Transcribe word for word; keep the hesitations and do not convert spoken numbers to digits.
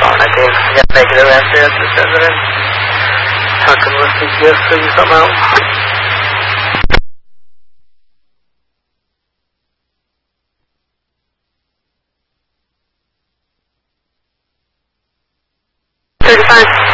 phone. I can't, I got negative after that. Just says it. Talking with the gift for you somehow. thirty-five.